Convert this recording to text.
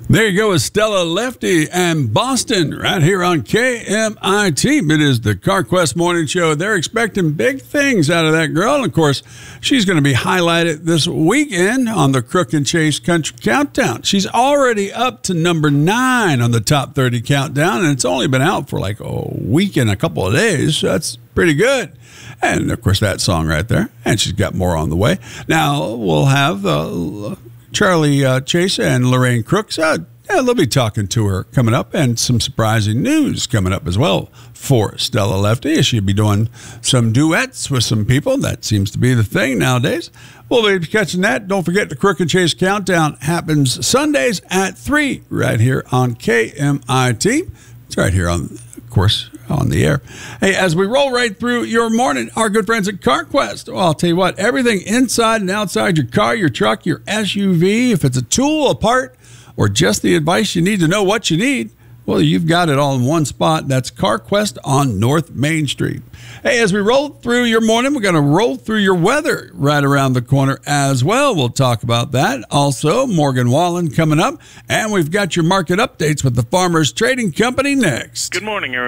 There you go with Stella Lefty and Boston right here on KMIT. It is the CarQuest Morning Show. They're expecting big things out of that girl. And, of course, she's going to be highlighted this weekend on the Crook and Chase Country Countdown. She's already up to number 9 on the Top 30 Countdown, and it's only been out for like a week and a couple of days. So that's pretty good. And, of course, that song right there. And she's got more on the way. Now, we'll have Charlie Chase and Lorraine Crooks. They'll be talking to her coming up, and some surprising news coming up as well for Stella Lefty. She'll be doing some duets with some people. That seems to be the thing nowadays. We'll be catching that. Don't forget the Crook and Chase Countdown happens Sundays at 3 right here on KMIT. It's right here on, of course, on the air. Hey, as we roll right through your morning, our good friends at CarQuest. Well, I'll tell you what, everything inside and outside your car, your truck, your SUV, if it's a tool, a part, or just the advice you need to know what you need, well, you've got it all in one spot. That's CarQuest on North Main Street. Hey, as we roll through your morning, we're going to roll through your weather right around the corner as well. We'll talk about that. Also, Morgan Wallen coming up, and we've got your market updates with the Farmers Trading Company next. Good morning, everyone.